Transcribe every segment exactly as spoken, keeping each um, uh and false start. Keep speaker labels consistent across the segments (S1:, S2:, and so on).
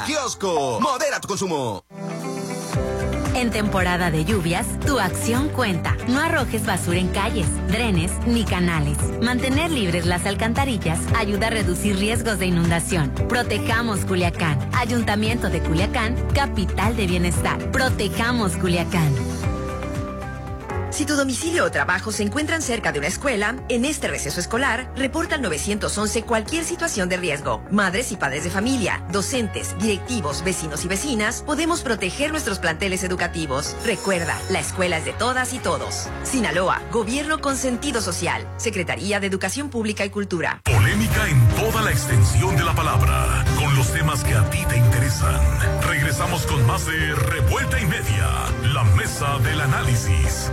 S1: Kiosco, modera tu consumo.
S2: En temporada de lluvias, tu acción cuenta. No arrojes basura en calles, drenes ni canales. Mantener libres las alcantarillas ayuda a reducir riesgos de inundación. Protejamos Culiacán. Ayuntamiento de Culiacán, capital de bienestar. Protejamos Culiacán.
S3: Si tu domicilio o trabajo se encuentran cerca de una escuela, en este receso escolar, reporta al nueve once cualquier situación de riesgo. Madres y padres de familia, docentes, directivos, vecinos y vecinas, podemos proteger nuestros planteles educativos. Recuerda, la escuela es de todas y todos. Sinaloa, Gobierno con sentido social. Secretaría de Educación Pública y Cultura.
S4: Polémica en toda la extensión de la palabra, con los temas que a ti te interesan. Regresamos con más de Revuelta y Media, la mesa del análisis.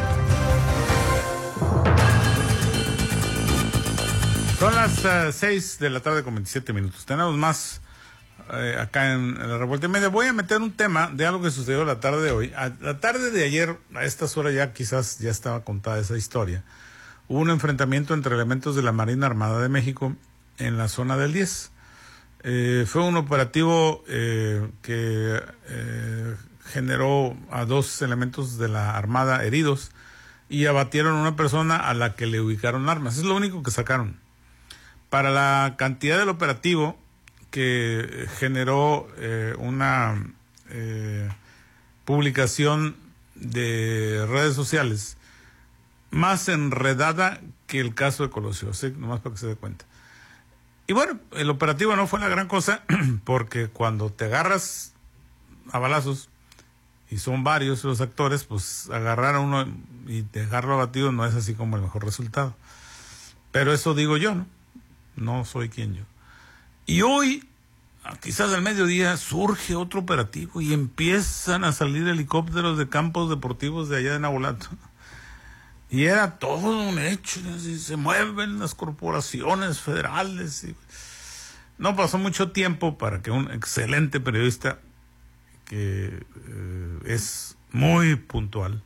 S5: Son las uh, seis de la tarde con veintisiete minutos. Tenemos más uh, acá en, en la Revuelta y Media. Voy a meter un tema de algo que sucedió la tarde de hoy. A, la tarde de ayer, a estas horas ya quizás ya estaba contada esa historia. Hubo un enfrentamiento entre elementos de la Marina Armada de México en la zona del diez. Eh, fue un operativo eh, que eh, generó a dos elementos de la Armada heridos y abatieron a una persona a la que le ubicaron armas. Es lo único que sacaron. Para la cantidad del operativo que generó eh, una eh, publicación de redes sociales más enredada que el caso de Colosio, ¿sí? Nomás para que se dé cuenta. Y bueno, el operativo no fue la gran cosa, porque cuando te agarras a balazos, y son varios los actores, pues agarrar a uno y dejarlo abatido no es así como el mejor resultado. Pero eso digo yo, ¿no? No soy quien yo. Y hoy, quizás al mediodía, surge otro operativo y empiezan a salir helicópteros de campos deportivos de allá de Nabolato. Y era todo un hecho, así, se mueven las corporaciones federales. Y no pasó mucho tiempo para que un excelente periodista, que eh, es muy puntual,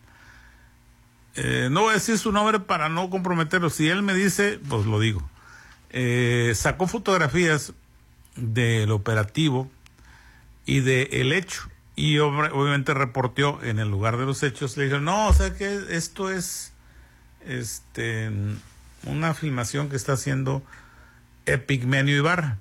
S5: eh, no voy a decir su nombre para no comprometerlo, si él me dice, pues lo digo, eh, sacó fotografías del operativo y del hecho, y ob- obviamente reportó en el lugar de los hechos. Le dijeron, no, o sea que esto es este una filmación que está haciendo Epigmenio Ibarra,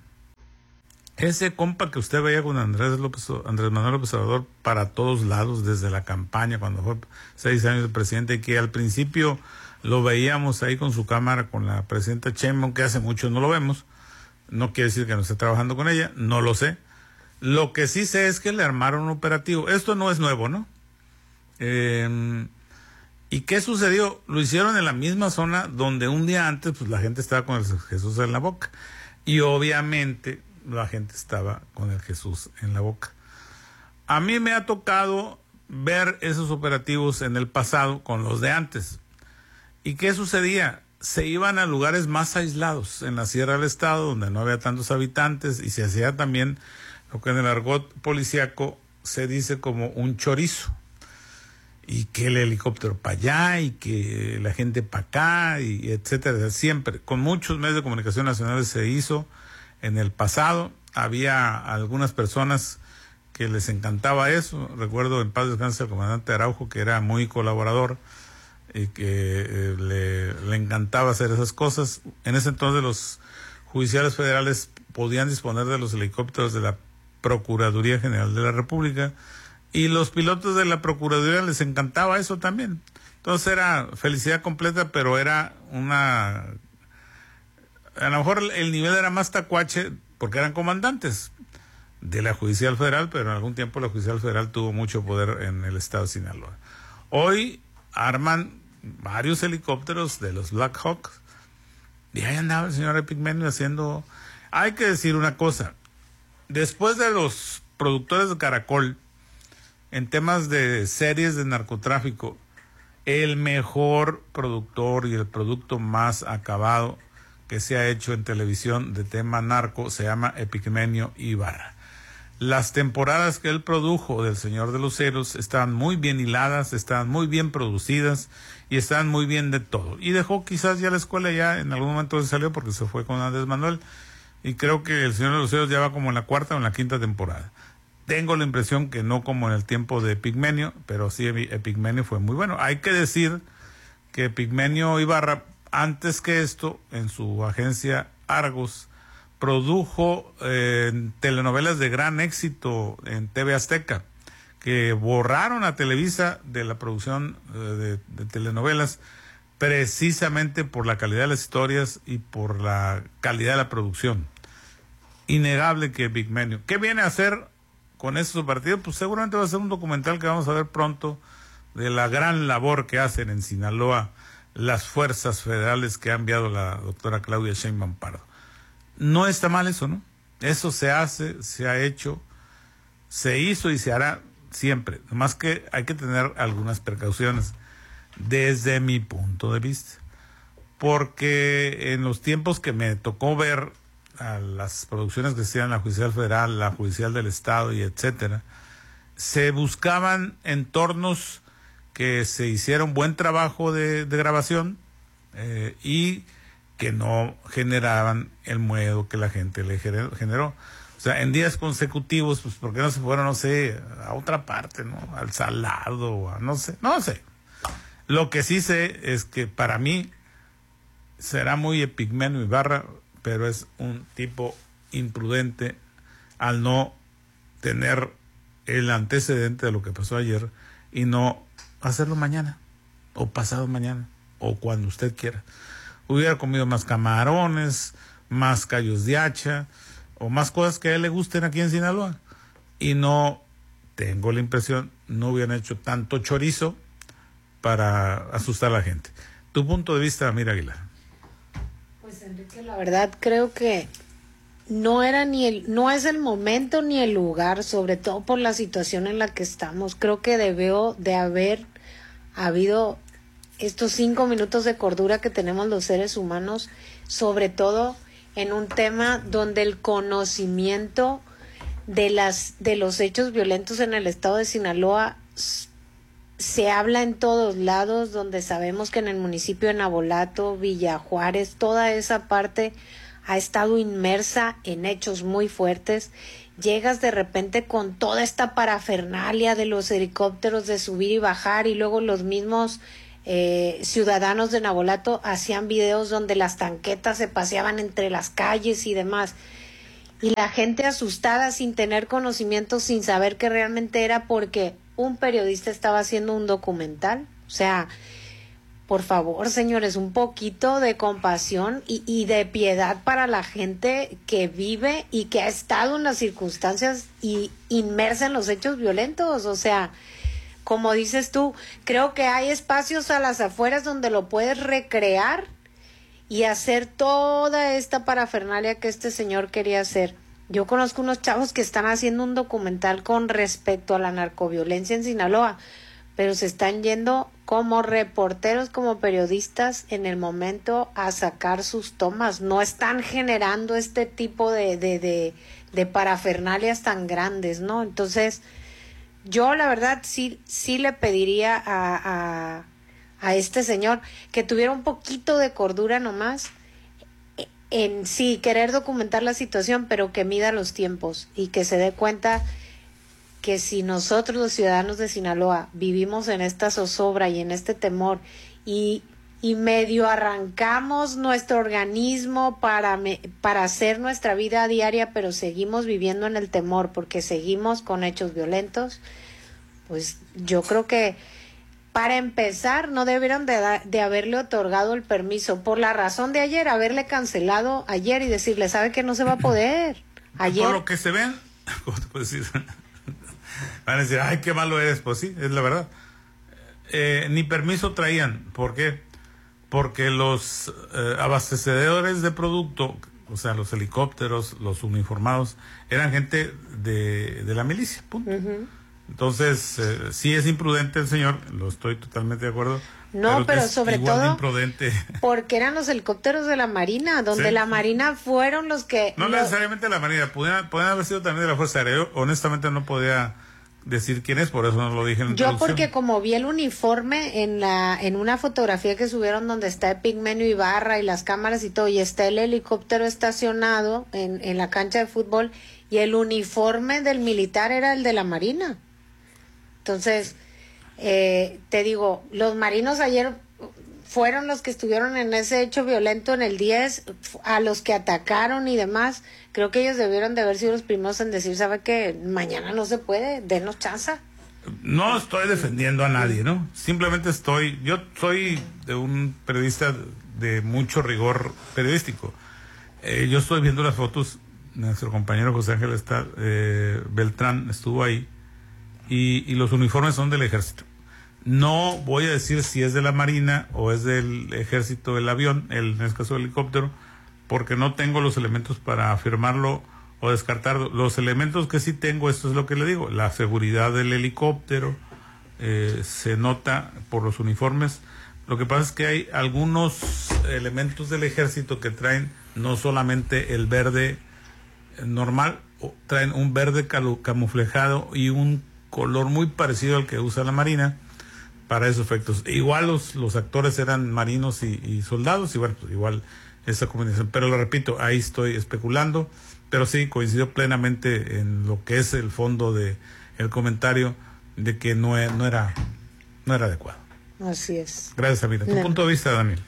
S5: ese compa que usted veía con Andrés López, Andrés Manuel López Obrador para todos lados desde la campaña cuando fue seis años de presidente, y que al principio lo veíamos ahí con su cámara con la presidenta Sheinbaum, que hace mucho no lo vemos. No quiere decir que no esté trabajando con ella, no lo sé. Lo que sí sé es que le armaron un operativo. Esto no es nuevo, ¿no? Eh, ¿Y qué sucedió? Lo hicieron en la misma zona donde un día antes pues la gente estaba con el Jesús en la boca. Y obviamente la gente estaba con el Jesús en la boca. A mí me ha tocado ver esos operativos en el pasado con los de antes. ¿Y qué sucedía? Se iban a lugares más aislados, en la Sierra del Estado, donde no había tantos habitantes, y se hacía también lo que en el argot policíaco se dice como un chorizo. Y que el helicóptero para allá, y que la gente para acá, y etcétera. Siempre, con muchos medios de comunicación nacionales se hizo en el pasado. Había algunas personas que les encantaba eso. Recuerdo en paz descanse al comandante Araujo, que era muy colaborador y que eh, le, le encantaba hacer esas cosas. En ese entonces los judiciales federales podían disponer de los helicópteros de la Procuraduría General de la República, y los pilotos de la Procuraduría les encantaba eso también. Entonces era felicidad completa, pero era una... A lo mejor el nivel era más tacuache porque eran comandantes de la Judicial Federal, pero en algún tiempo la Judicial Federal tuvo mucho poder en el estado de Sinaloa. Hoy arman varios helicópteros de los Black Hawk, y ahí andaba el señor Epigmenio haciendo... Hay que decir una cosa, después de los productores de Caracol, en temas de series de narcotráfico, el mejor productor y el producto más acabado que se ha hecho en televisión de tema narco se llama Epigmenio Ibarra. Las temporadas que él produjo del Señor de los Cielos estaban muy bien hiladas, estaban muy bien producidas y estaban muy bien de todo. Y dejó quizás ya la escuela, ya en algún momento se salió porque se fue con Andrés Manuel, y creo que El Señor de los Cielos ya va como en la cuarta o en la quinta temporada. Tengo la impresión que no como en el tiempo de Epigmenio, pero sí Epigmenio fue muy bueno. Hay que decir que Epigmenio Ibarra, antes que esto, en su agencia Argos, produjo eh, telenovelas de gran éxito en T V Azteca, que borraron a Televisa de la producción eh, de, de telenovelas, precisamente por la calidad de las historias y por la calidad de la producción. Innegable que Epigmenio. ¿Qué viene a hacer con estos partidos? Pues seguramente va a ser un documental que vamos a ver pronto de la gran labor que hacen en Sinaloa las fuerzas federales que ha enviado la doctora Claudia Sheinbaum Pardo. No está mal eso, ¿no? Eso se hace, se ha hecho, se hizo y se hará siempre. Más que hay que tener algunas precauciones desde mi punto de vista. Porque en los tiempos que me tocó ver a las producciones que se hacían en la Judicial Federal, la Judicial del Estado y etcétera, se buscaban entornos que se hiciera un buen trabajo de, de grabación eh, y que no generaban el miedo que la gente le generó. O sea, en días consecutivos, pues, ¿por qué no se fueron, no sé, a otra parte, ¿no? Al Salado, a no sé, no sé. Lo que sí sé es que para mí será muy Epigmenio Ibarra, pero es un tipo imprudente al no tener el antecedente de lo que pasó ayer y no hacerlo mañana, o pasado mañana, o cuando usted quiera. Hubiera comido más camarones, más callos de hacha, o más cosas que a él le gusten aquí en Sinaloa. Y no, tengo la impresión, no hubieran hecho tanto chorizo para asustar a la gente. Tu punto de vista, Mira Aguilar.
S6: Pues Enrique, la verdad creo que no era ni el, no es el momento ni el lugar, sobre todo por la situación en la que estamos. Creo que debió de haber habido estos cinco minutos de cordura que tenemos los seres humanos, sobre todo en un tema donde el conocimiento de las de los hechos violentos en el estado de Sinaloa se habla en todos lados, donde sabemos que en el municipio de Navolato, Villa Juárez, toda esa parte ha estado inmersa en hechos muy fuertes. Llegas de repente con toda esta parafernalia de los helicópteros de subir y bajar, y luego los mismos eh, ciudadanos de Navolato hacían videos donde las tanquetas se paseaban entre las calles y demás. Y la gente asustada, sin tener conocimiento, sin saber qué realmente era, porque un periodista estaba haciendo un documental. O sea, por favor, señores, un poquito de compasión y, y de piedad para la gente que vive y que ha estado en las circunstancias y inmersa en los hechos violentos. O sea, como dices tú, creo que hay espacios a las afueras donde lo puedes recrear y hacer toda esta parafernalia que este señor quería hacer. Yo conozco unos chavos que están haciendo un documental con respecto a la narcoviolencia en Sinaloa, pero se están yendo como reporteros, como periodistas en el momento a sacar sus tomas. No están generando este tipo de, de, de, de parafernalias tan grandes, ¿no? Entonces, yo la verdad sí, sí le pediría a, a, a este señor que tuviera un poquito de cordura nomás, en sí, querer documentar la situación, pero que mida los tiempos y que se dé cuenta que si nosotros los ciudadanos de Sinaloa vivimos en esta zozobra y en este temor y, y medio arrancamos nuestro organismo para, me, para hacer nuestra vida diaria, pero seguimos viviendo en el temor porque seguimos con hechos violentos, pues yo creo que para empezar no debieron de, da, de haberle otorgado el permiso por la razón de ayer, haberle cancelado ayer y decirle, ¿sabe que no se va a poder? Ayer...
S5: Por lo que se ven, ¿cómo te puedo decir? Van a decir, ay, qué malo eres. Pues sí, es la verdad. Eh, ni permiso traían. ¿Por qué? Porque los eh, abastecedores de producto, o sea, los helicópteros, los uniformados, eran gente de, de la milicia, punto. Uh-huh. Entonces, eh, sí es imprudente el señor, lo estoy totalmente de acuerdo.
S6: No, pero, pero sobre todo
S5: imprudente.
S6: Porque eran los helicópteros de la Marina, donde sí. La Marina fueron los que...
S5: No
S6: lo...
S5: necesariamente la Marina, podían, podían haber sido también de la Fuerza Aérea. Honestamente no podía decir quién es, por eso no lo dije en la
S6: Yo
S5: introducción.
S6: porque como vi el uniforme en la en una fotografía que subieron donde está Epigmenio Ibarra y las cámaras y todo, y está el helicóptero estacionado en, en la cancha de fútbol, y el uniforme del militar era el de la Marina. Entonces, eh, te digo, los marinos ayer fueron los que estuvieron en ese hecho violento en el diez, a los que atacaron y demás. Creo que ellos debieron de haber sido los primeros en decir, ¿sabe qué? Mañana no se puede, denos chance.
S5: No estoy defendiendo a nadie, ¿no? Simplemente estoy, yo soy de un periodista de mucho rigor periodístico. Eh, yo estoy viendo las fotos, nuestro compañero José Ángel está, eh, Beltrán estuvo ahí, y, y los uniformes son del ejército. No voy a decir si es de la Marina o es del ejército el avión, el, en este caso el helicóptero, porque no tengo los elementos para afirmarlo o descartarlo. Los elementos que sí tengo, esto es lo que le digo, la seguridad del helicóptero, eh, se nota por los uniformes. Lo que pasa es que hay algunos elementos del ejército que traen no solamente el verde normal, traen un verde camuflejado y un color muy parecido al que usa la Marina para esos efectos. Igual los, los actores eran marinos y, y soldados, y bueno, pues igual esa combinación. Pero lo repito, ahí estoy especulando, pero sí coincido plenamente en lo que es el fondo de el comentario de que no, no era no era adecuado.
S6: Así es.
S5: Gracias, Amira. Tu
S6: no.
S5: punto de vista, Daniel.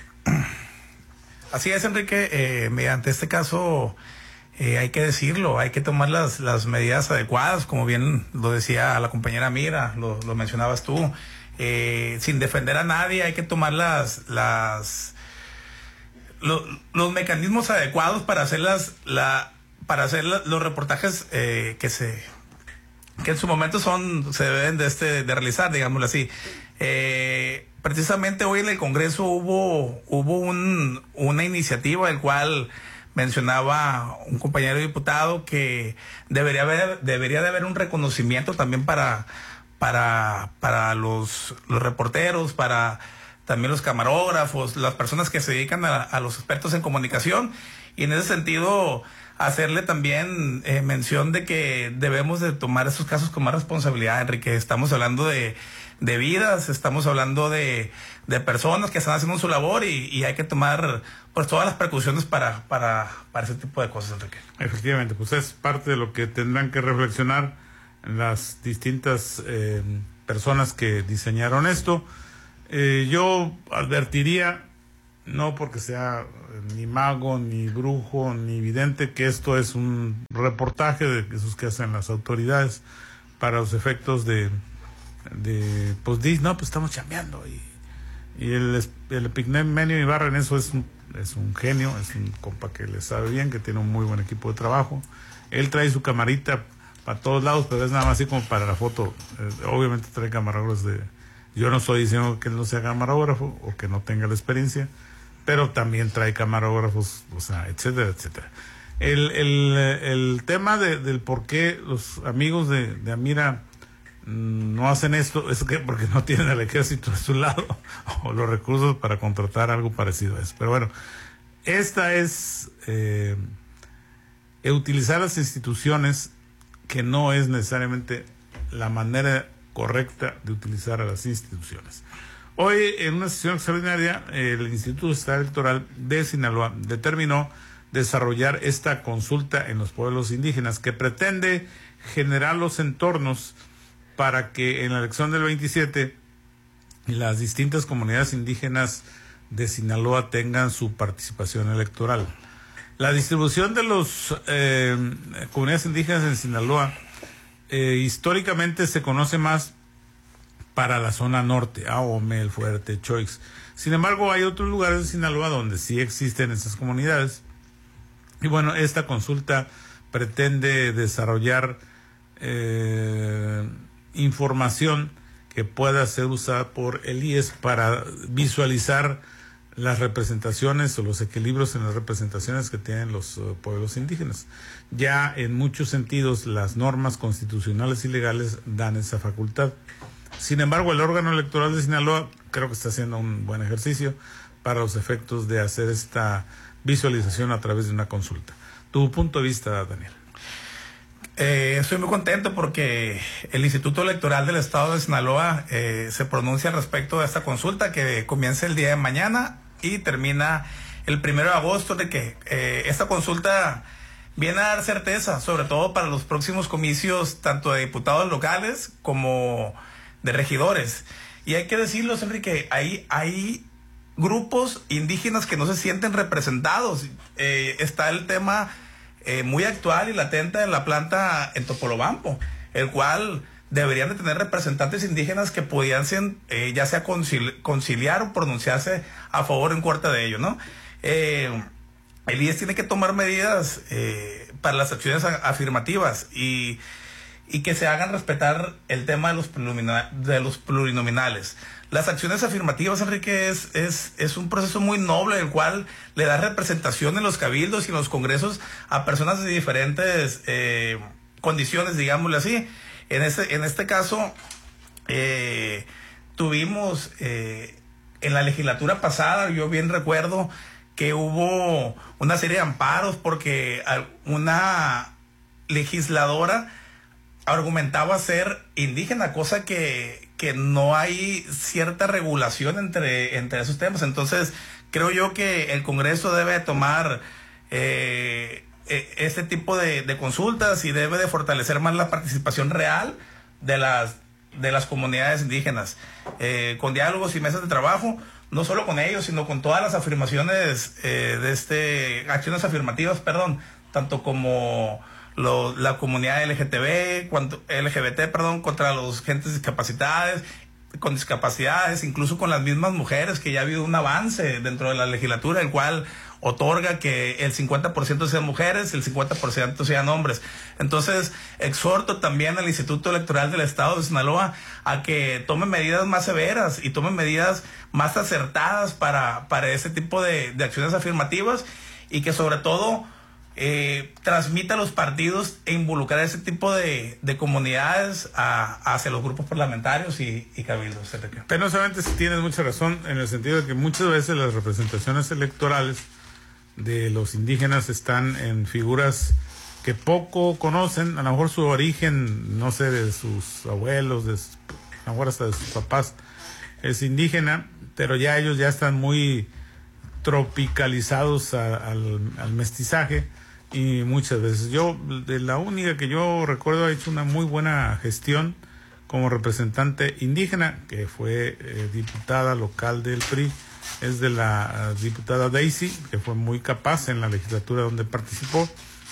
S7: Así es, Enrique. Eh, mediante este caso, eh, hay que decirlo, hay que tomar las, las medidas adecuadas, como bien lo decía la compañera Mira, lo, lo mencionabas tú. Eh, sin defender a nadie, hay que tomar las las lo, los mecanismos adecuados para hacer las la para hacer la, los reportajes eh, que se que en su momento son se deben de este de realizar, digámoslo así. Eh, precisamente hoy en el Congreso hubo hubo un, una iniciativa el cual mencionaba un compañero diputado que debería haber debería de haber un reconocimiento también para para para los, los reporteros, para también los camarógrafos, las personas que se dedican a, a los expertos en comunicación, y en ese sentido hacerle también eh, mención de que debemos de tomar esos casos con más responsabilidad, Enrique. Estamos hablando de, de vidas, estamos hablando de, de personas que están haciendo su labor, y, y hay que tomar pues todas las precauciones para, para, para ese tipo de cosas, Enrique.
S5: Efectivamente, pues es parte de lo que tendrán que reflexionar las distintas eh, personas que diseñaron esto. Eh, yo advertiría, no porque sea ni mago, ni brujo, ni vidente, que esto es un reportaje de esos que hacen las autoridades para los efectos de, de pues, di, no, pues estamos chambeando. Y, y el, el Epigmenio Ibarra en eso es un, es un genio, es un compa que le sabe bien, que tiene un muy buen equipo de trabajo. Él trae su camarita para todos lados, pero es nada más así como para la foto. Eh, obviamente trae camarógrafos de... Yo no estoy diciendo que él no sea camarógrafo o que no tenga la experiencia, pero también trae camarógrafos, o sea, etcétera, etcétera. El, el, el tema de, del por qué los amigos de, de Amira mmm, no hacen esto, es que porque no tienen el ejército de su lado o los recursos para contratar algo parecido a eso. Pero bueno, esta es eh, utilizar las instituciones, que no es necesariamente la manera correcta de utilizar a las instituciones. Hoy, en una sesión extraordinaria, el Instituto Estatal Electoral de Sinaloa determinó desarrollar esta consulta en los pueblos indígenas, que pretende generar los entornos para que en la elección del veintisiete las distintas comunidades indígenas de Sinaloa tengan su participación electoral. La distribución de las eh, comunidades indígenas en Sinaloa eh, históricamente se conoce más para la zona norte, Ahome, El Fuerte, Choix. Sin embargo, hay otros lugares de Sinaloa donde sí existen esas comunidades. Y bueno, esta consulta pretende desarrollar eh, información que pueda ser usada por el I E S para visualizar las representaciones o los equilibrios en las representaciones que tienen los uh, pueblos indígenas. Ya en muchos sentidos las normas constitucionales y legales dan esa facultad. Sin embargo, el órgano electoral de Sinaloa creo que está haciendo un buen ejercicio para los efectos de hacer esta visualización a través de una consulta. Tu punto de vista, Daniel.
S7: Eh, estoy muy contento porque el Instituto Electoral del Estado de Sinaloa eh, se pronuncia al respecto de esta consulta que comienza el día de mañana y termina el primero de agosto, de que eh, esta consulta viene a dar certeza, sobre todo para los próximos comicios, tanto de diputados locales como de regidores. Y hay que decirlo, Enrique, hay, hay grupos indígenas que no se sienten representados. Eh, está el tema eh, muy actual y latente en la planta en Topolobampo, el cual deberían de tener representantes indígenas que pudiesen eh, ya sea concili- conciliar o pronunciarse a favor o en contra de ello, ¿no? Eh, el I E S tiene que tomar medidas eh, para las acciones a- afirmativas y, y que se hagan respetar el tema de los, plurinominales, de los plurinominales. Las acciones afirmativas, Enrique, es, es, es un proceso muy noble, el cual le da representación en los cabildos y en los congresos a personas de diferentes eh, condiciones, digámosle así. En este, en este caso, eh, tuvimos eh, en la legislatura pasada, yo bien recuerdo, que hubo una serie de amparos porque una legisladora argumentaba ser indígena, cosa que, que no hay cierta regulación entre, entre esos temas. Entonces, creo yo que el Congreso debe tomar eh, este tipo de, de consultas y debe de fortalecer más la participación real de las, de las comunidades indígenas, eh, con diálogos y mesas de trabajo, no solo con ellos, sino con todas las afirmaciones eh, de este, acciones afirmativas, perdón, tanto como lo, la comunidad L G T B, cuanto, L G B T, perdón, contra los gentes discapacitadas, con discapacidades, incluso con las mismas mujeres, que ya ha habido un avance dentro de la legislatura, el cual otorga que el cincuenta por ciento sean mujeres, el cincuenta por ciento sean hombres. Entonces, exhorto también al Instituto Electoral del Estado de Sinaloa a que tome medidas más severas y tome medidas más acertadas para, para ese tipo de, de acciones afirmativas y que sobre todo eh, transmita a los partidos e involucrar a ese tipo de, de comunidades a, hacia los grupos parlamentarios y, y cabildos.
S5: Penosamente tienes mucha razón en el sentido de que muchas veces las representaciones electorales de los indígenas están en figuras que poco conocen, a lo mejor su origen, no sé, de sus abuelos, de sus, a lo mejor hasta de sus papás, es indígena, pero ya ellos ya están muy tropicalizados a, al, al mestizaje y muchas veces. Yo, de la única que yo recuerdo, ha hecho una muy buena gestión como representante indígena, que fue eh, diputada local del P R I, es de la uh, diputada Daisy, que fue muy capaz en la legislatura donde participó,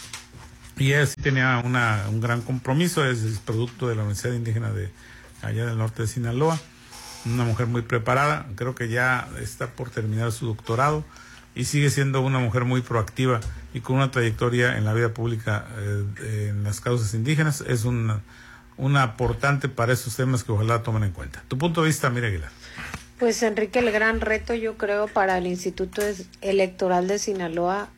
S5: y ella sí tenía una, un gran compromiso, es, es producto de la Universidad Indígena de allá del norte de Sinaloa, una mujer muy preparada, creo que ya está por terminar su doctorado, y sigue siendo una mujer muy proactiva y con una trayectoria en la vida pública eh, en las causas indígenas. Es una, una aportante para esos temas que ojalá tomen en cuenta. Tu punto de vista, Mira Aguilar.
S6: Pues Enrique, el gran reto yo creo para el Instituto Electoral de Sinaloa,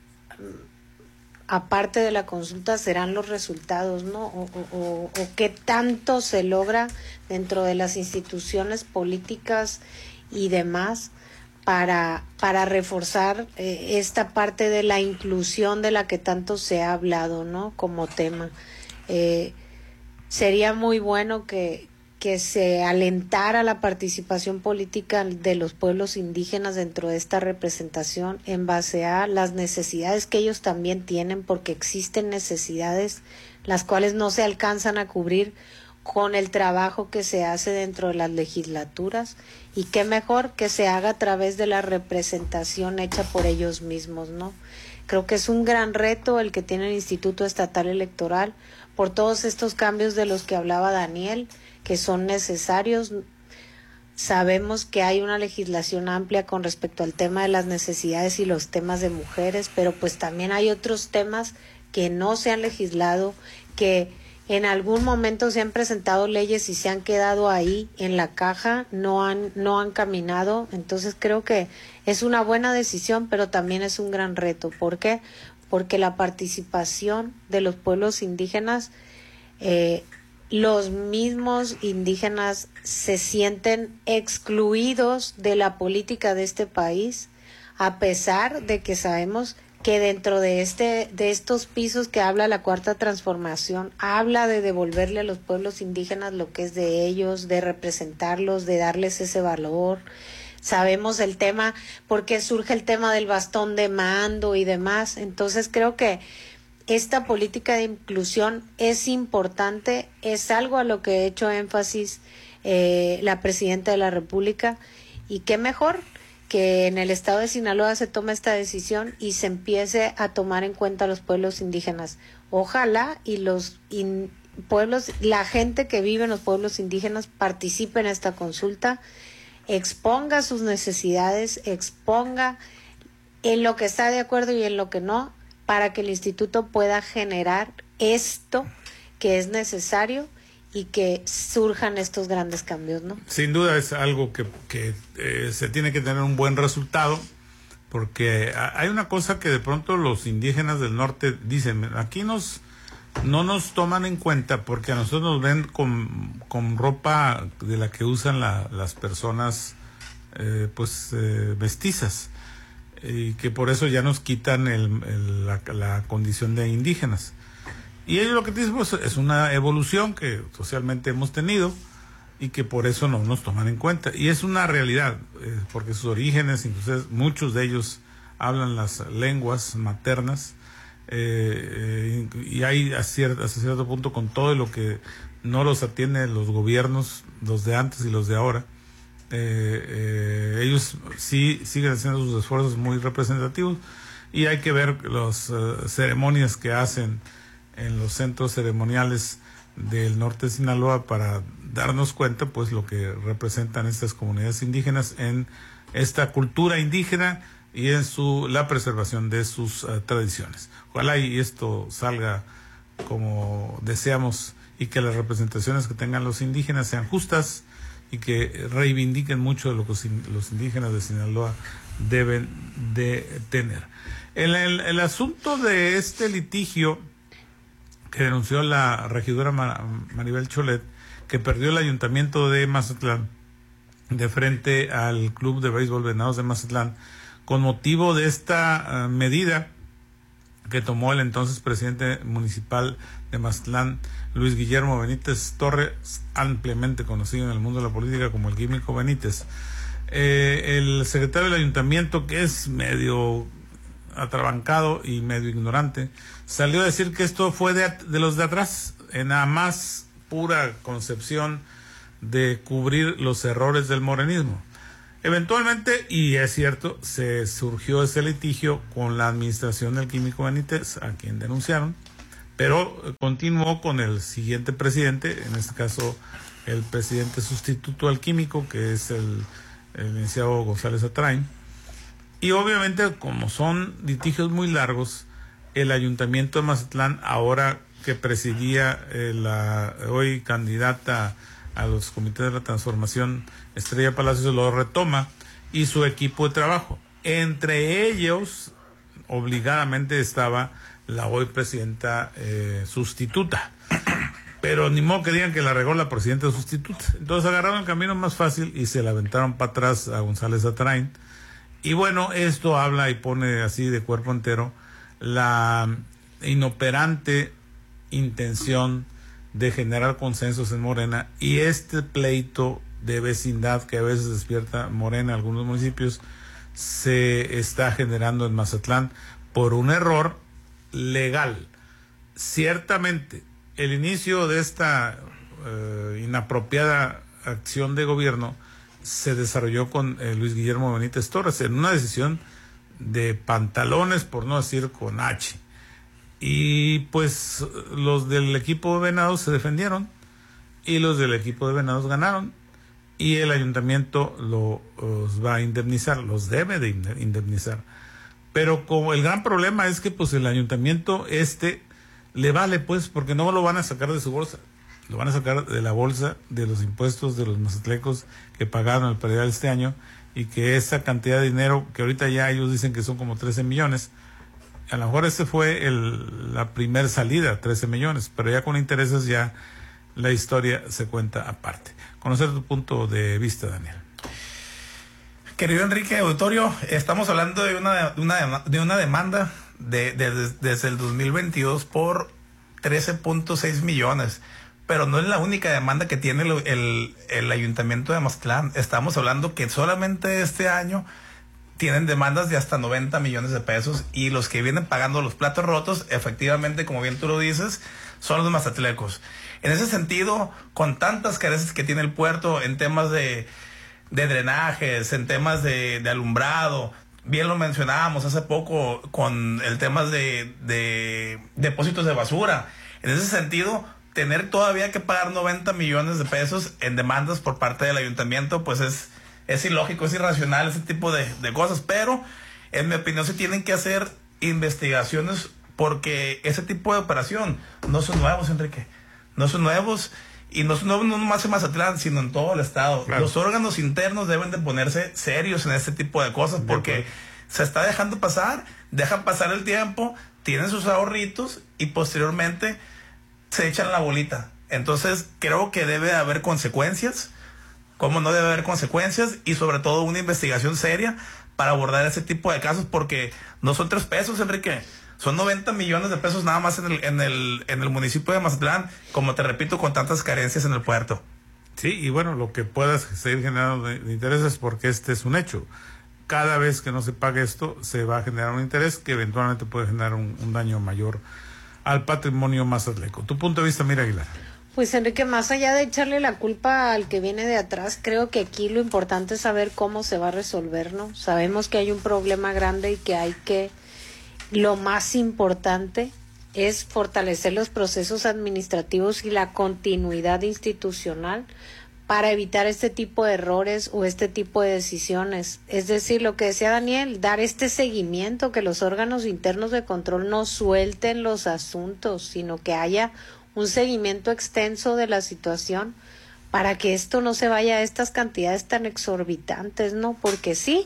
S6: aparte de la consulta, serán los resultados, ¿no? O, o, o qué tanto se logra dentro de las instituciones políticas y demás para, para reforzar eh, esta parte de la inclusión de la que tanto se ha hablado, ¿no? Como tema. Eh, sería muy bueno que que se alentara la participación política de los pueblos indígenas dentro de esta representación en base a las necesidades que ellos también tienen, porque existen necesidades las cuales no se alcanzan a cubrir con el trabajo que se hace dentro de las legislaturas, y qué mejor que se haga a través de la representación hecha por ellos mismos, ¿no? Creo que es un gran reto el que tiene el Instituto Estatal Electoral por todos estos cambios de los que hablaba Daniel, que son necesarios. Sabemos que hay una legislación amplia con respecto al tema de las necesidades y los temas de mujeres, pero pues también hay otros temas que no se han legislado, que en algún momento se han presentado leyes y se han quedado ahí en la caja, no han, no han caminado. Entonces creo que es una buena decisión, pero también es un gran reto. ¿Por qué? Porque la participación de los pueblos indígenas, eh, los mismos indígenas se sienten excluidos de la política de este país, a pesar de que sabemos que dentro de este de estos pisos que habla la Cuarta Transformación, habla de devolverle a los pueblos indígenas lo que es de ellos, de representarlos, de darles ese valor. Sabemos el tema, porque surge el tema del bastón de mando y demás. Entonces creo que esta política de inclusión es importante, es algo a lo que ha hecho énfasis eh, la Presidenta de la República, y qué mejor que en el estado de Sinaloa se tome esta decisión y se empiece a tomar en cuenta a los pueblos indígenas. Ojalá y los in, pueblos, la gente que vive en los pueblos indígenas participe en esta consulta, exponga sus necesidades, exponga en lo que está de acuerdo y en lo que no, para que el instituto pueda generar esto que es necesario y que surjan estos grandes cambios, ¿no?
S5: Sin duda es algo que, que eh, se tiene que tener un buen resultado, porque hay una cosa que de pronto los indígenas del norte dicen, aquí nos no nos toman en cuenta porque a nosotros nos ven con, con ropa de la que usan la, las personas eh, pues eh, mestizas, y que por eso ya nos quitan el, el, la, la condición de indígenas. Y ellos lo que dicen pues, es una evolución que socialmente hemos tenido y que por eso no nos toman en cuenta. Y es una realidad, eh, porque sus orígenes, incluso muchos de ellos hablan las lenguas maternas, eh, eh, y hay a cierto, hasta cierto punto con todo lo que no los atienden los gobiernos, los de antes y los de ahora, eh, eh, ellos sí siguen haciendo sus esfuerzos muy representativos, y hay que ver las uh, ceremonias que hacen en los centros ceremoniales del norte de Sinaloa para darnos cuenta pues lo que representan estas comunidades indígenas en esta cultura indígena y en su la preservación de sus uh, tradiciones. Ojalá y esto salga como deseamos, y que las representaciones que tengan los indígenas sean justas y que reivindiquen mucho de lo que los indígenas de Sinaloa deben de tener. En el, el asunto de este litigio que denunció la regidora Maribel Cholet, que perdió el ayuntamiento de Mazatlán de frente al Club de Béisbol Venados de Mazatlán, con motivo de esta uh, medida que tomó el entonces presidente municipal de Mazatlán, Luis Guillermo Benítez Torres, ampliamente conocido en el mundo de la política como el Químico Benítez. Eh, el secretario del ayuntamiento, que es medio atrabancado y medio ignorante, salió a decir que esto fue de, de los de atrás, en la más pura concepción de cubrir los errores del morenismo. Eventualmente, y es cierto, se surgió ese litigio con la administración del Químico Benítez, a quien denunciaron, pero continuó con el siguiente presidente, en este caso el presidente sustituto al Químico, que es el, el licenciado González Atrain. Y obviamente, como son litigios muy largos, el ayuntamiento de Mazatlán, ahora que presidía eh, la hoy candidata a los comités de la transformación, Estrella Palacios, lo retoma, y su equipo de trabajo. Entre ellos, obligadamente estaba la hoy presidenta eh, sustituta. Pero ni modo que digan que la regó la presidenta sustituta. Entonces agarraron el camino más fácil y se la aventaron para atrás a González Atrain. Y bueno, esto habla y pone así de cuerpo entero la inoperante intención de generar consensos en Morena, y este pleito de vecindad que a veces despierta Morena en algunos municipios se está generando en Mazatlán por un error legal. Ciertamente, el inicio de esta uh, inapropiada acción de gobierno se desarrolló con eh, Luis Guillermo Benítez Torres en una decisión de pantalones, por no decir con H. Y pues los del equipo de Venados se defendieron y los del equipo de Venados ganaron, y el ayuntamiento lo, los va a indemnizar, los debe de indemnizar. Pero como el gran problema es que pues el ayuntamiento este le vale, pues, porque no lo van a sacar de su bolsa, lo van a sacar de la bolsa de los impuestos de los mazatlecos que pagaron el predial este año, y que esa cantidad de dinero, que ahorita ya ellos dicen que son como trece millones, a lo mejor ese fue el, la primer salida, trece millones, pero ya con intereses ya la historia se cuenta aparte. Conocer tu punto de vista, Daniel.
S7: Querido Enrique Auditorio, estamos hablando de una, de una, de una demanda de, de, de, desde el dos mil veintidós por trece punto seis millones. Pero no es la única demanda que tiene el, el, el Ayuntamiento de Mazatlán. Estamos hablando que solamente este año tienen demandas de hasta noventa millones de pesos, y los que vienen pagando los platos rotos, efectivamente, como bien tú lo dices, son los mazatlecos. En ese sentido, con tantas carencias que tiene el puerto en temas de, de drenajes, en temas de, de alumbrado, bien lo mencionábamos hace poco con el tema de, de depósitos de basura. En ese sentido, tener todavía que pagar noventa millones de pesos en demandas por parte del ayuntamiento, pues es, es ilógico, es irracional ese tipo de, de cosas. Pero, en mi opinión, se tienen que hacer investigaciones, porque ese tipo de operación no son nuevos, Enrique. No son nuevos, y no son nuevos no nomás en Mazatlán, sino en todo el estado. Claro. Los órganos internos deben de ponerse serios en este tipo de cosas, porque se está dejando pasar, dejan pasar el tiempo, tienen sus ahorritos y posteriormente se echan la bolita. Entonces creo que debe haber consecuencias, como no debe haber consecuencias, y sobre todo una investigación seria para abordar ese tipo de casos, porque no son tres pesos, Enrique. Son noventa millones de pesos nada más en el, en el, en el municipio de Mazatlán, como te repito, con tantas carencias en el puerto.
S5: Sí, y bueno, lo que puedas seguir generando de, de intereses, porque este es un hecho. Cada vez que no se pague esto, se va a generar un interés que eventualmente puede generar un, un daño mayor al patrimonio mazatleco. Tu punto de vista, Mira Aguilar.
S6: Pues, Enrique, más allá de echarle la culpa al que viene de atrás, creo que aquí lo importante es saber cómo se va a resolver, ¿no? Sabemos que hay un problema grande y que hay que... Lo más importante es fortalecer los procesos administrativos y la continuidad institucional para evitar este tipo de errores o este tipo de decisiones. Es decir, lo que decía Daniel, dar este seguimiento, que los órganos internos de control no suelten los asuntos, sino que haya un seguimiento extenso de la situación para que esto no se vaya a estas cantidades tan exorbitantes, ¿no? Porque sí,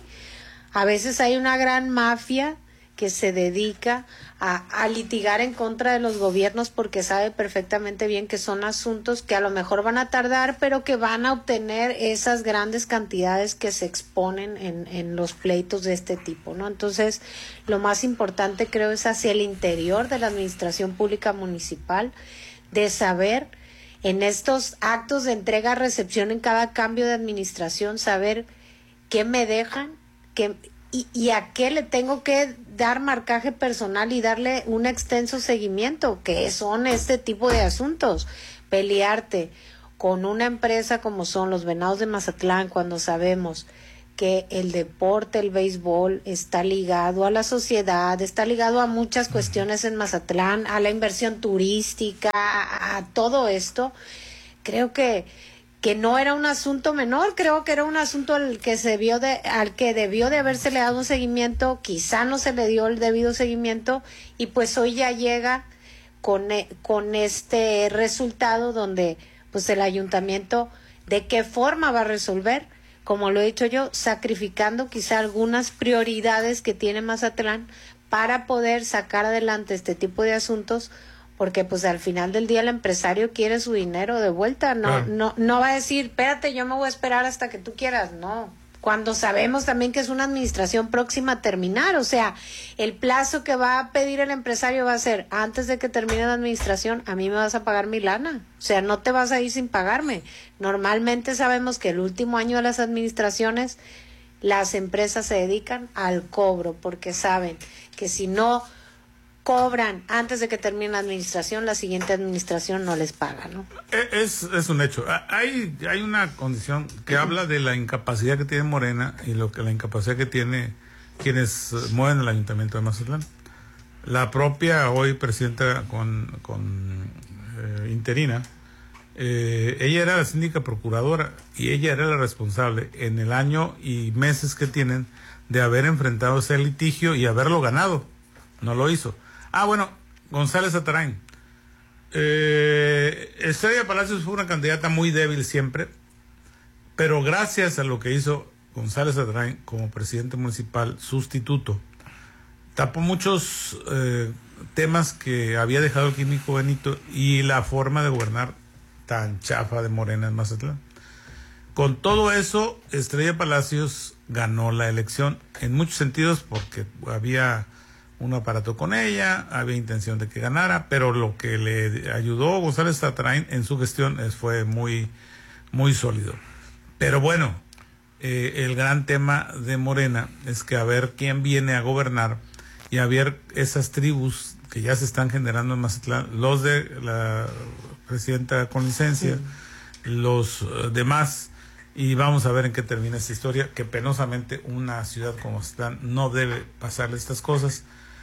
S6: a veces hay una gran mafia que se dedica a, a litigar en contra de los gobiernos, porque sabe perfectamente bien que son asuntos que a lo mejor van a tardar, pero que van a obtener esas grandes cantidades que se exponen en, en los pleitos de este tipo, ¿no? Entonces, lo más importante, creo, es hacia el interior de la administración pública municipal, de saber en estos actos de entrega-recepción en cada cambio de administración, saber qué me dejan, qué Y, y a qué le tengo que dar marcaje personal y darle un extenso seguimiento, que son este tipo de asuntos. Pelearte con una empresa como son los Venados de Mazatlán, cuando sabemos que el deporte, el béisbol, está ligado a la sociedad, está ligado a muchas cuestiones en Mazatlán, a la inversión turística, a, a todo esto, creo que que no era un asunto menor, creo que era un asunto al que se vio de, al que debió de habérsele dado un seguimiento, quizá no se le dio el debido seguimiento, y pues hoy ya llega con, con este resultado donde pues el ayuntamiento, ¿de qué forma va a resolver? Como lo he dicho yo, sacrificando quizá algunas prioridades que tiene Mazatlán para poder sacar adelante este tipo de asuntos, porque pues al final del día el empresario quiere su dinero de vuelta, no, claro. no, no va a decir, espérate, yo me voy a esperar hasta que tú quieras, no, cuando sabemos también que es una administración próxima a terminar, o sea, el plazo que va a pedir el empresario va a ser, antes de que termine la administración, a mí me vas a pagar mi lana, o sea, no te vas a ir sin pagarme. Normalmente sabemos que el último año de las administraciones, las empresas se dedican al cobro, porque saben que si no cobran antes de que termine la administración, la siguiente administración no les paga, ¿no?
S5: Es, es un hecho. Hay, hay una condición que uh-huh. habla de la incapacidad que tiene Morena y lo que la incapacidad que tiene quienes mueven el Ayuntamiento de Mazatlán. La propia hoy presidenta con, con eh, interina, eh, ella era la síndica procuradora y ella era la responsable en el año y meses que tienen de haber enfrentado ese litigio y haberlo ganado. No lo hizo. Ah, bueno, González Atarain. Eh, Estrella Palacios fue una candidata muy débil siempre, pero gracias a lo que hizo González Atarain como presidente municipal sustituto, tapó muchos eh, temas que había dejado el químico Benito y la forma de gobernar tan chafa de Morena en Mazatlán. Con todo eso, Estrella Palacios ganó la elección en muchos sentidos porque había un aparato con ella, había intención de que ganara, pero lo que le ayudó González Tatarain en su gestión es, fue muy, muy sólido. Pero bueno, eh, el gran tema de Morena es que a ver quién viene a gobernar y a ver esas tribus que ya se están generando en Mazatlán, los de la presidenta con licencia, sí. los uh, demás, y vamos a ver en qué termina esta historia, que penosamente una ciudad como Mazatlán no debe pasarle estas cosas,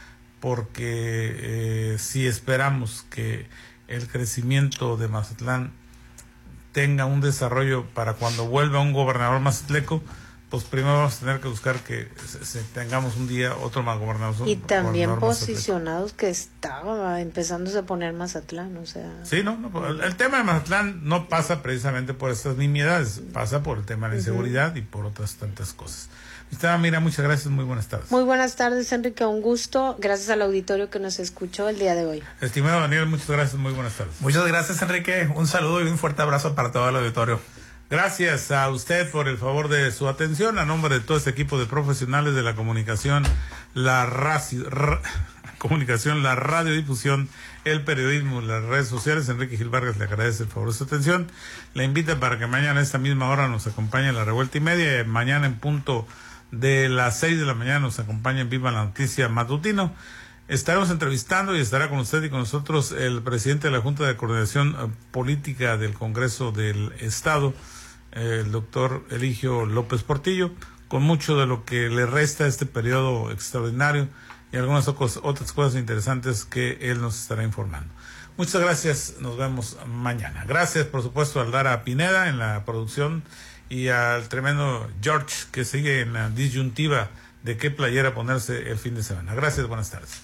S5: porque eh, si esperamos que el crecimiento de Mazatlán tenga un desarrollo para cuando vuelva un gobernador mazatleco, pues primero vamos a tener que buscar que se, se tengamos un día otro más gobernador.
S6: Y también
S5: gobernador
S6: posicionados mazatleco. Que estaba empezándose a poner Mazatlán, o sea...
S5: Sí, no, no el, el tema de Mazatlán no pasa precisamente por estas nimiedades, pasa por el tema de la inseguridad uh-huh. y por otras tantas cosas. Está, mira, muchas gracias, muy buenas tardes.
S6: Muy buenas tardes, Enrique, un gusto. Gracias al auditorio que nos escuchó el día de hoy.
S5: Estimado Daniel, muchas gracias, muy buenas tardes.
S7: Muchas gracias, Enrique. Un saludo y un fuerte abrazo para todo el auditorio.
S5: Gracias a usted por el favor de su atención. A nombre de todo este equipo de profesionales de la comunicación, la radio, ra, comunicación, la radiodifusión, el periodismo, las redes sociales, Enrique Gil Vargas le agradece el favor de su atención. Le invita para que mañana a esta misma hora nos acompañe en la revuelta y media. Y mañana en punto de las seis de la mañana nos acompaña en Viva la Noticia Matutino. Estaremos entrevistando y estará con usted y con nosotros el presidente de la Junta de Coordinación Política del Congreso del Estado, el doctor Eligio López Portillo, con mucho de lo que le resta a este periodo extraordinario y algunas otras cosas interesantes que él nos estará informando. Muchas gracias, nos vemos mañana. Gracias, por supuesto, a Aldara Pineda en la producción y al tremendo George que sigue en la disyuntiva de qué playera ponerse el fin de semana. Gracias, buenas tardes.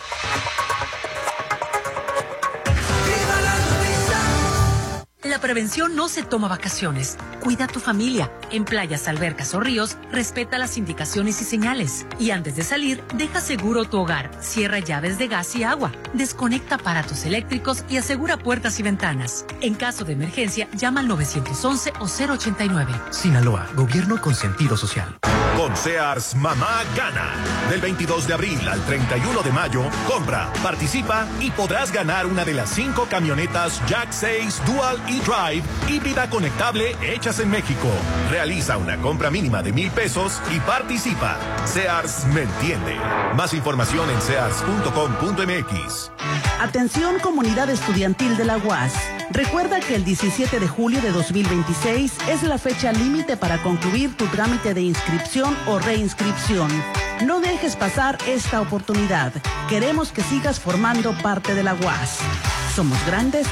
S8: La prevención no se toma vacaciones. Cuida a tu familia. En playas, albercas o ríos, respeta las indicaciones y señales. Y antes de salir, deja seguro tu hogar. Cierra llaves de gas y agua. Desconecta aparatos eléctricos y asegura puertas y ventanas. En caso de emergencia, llama al nueve once o cero ochenta y nueve.
S9: Sinaloa, gobierno con sentido social.
S1: Con Sears, mamá gana. Del veintidós de abril al treinta y uno de mayo, compra, participa y podrás ganar una de las cinco camionetas Jack seis Dual e-Drive híbrida conectable hechas en México. Realiza una compra mínima de mil pesos y participa. Sears me entiende. Más información en sears punto com punto m x.
S10: Atención, comunidad estudiantil de la U A S. Recuerda que el diecisiete de julio de dos mil veintiséis es la fecha límite para concluir tu trámite de inscripción o reinscripción. No dejes pasar esta oportunidad. Queremos que sigas formando parte de la U A S. Somos grandes